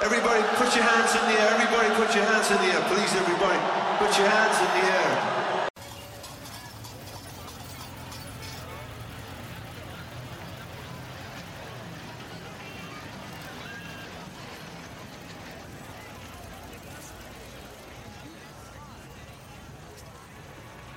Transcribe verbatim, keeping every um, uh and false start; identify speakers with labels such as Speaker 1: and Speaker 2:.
Speaker 1: Everybody put your hands in the air. Everybody put your hands in the air. Please, everybody.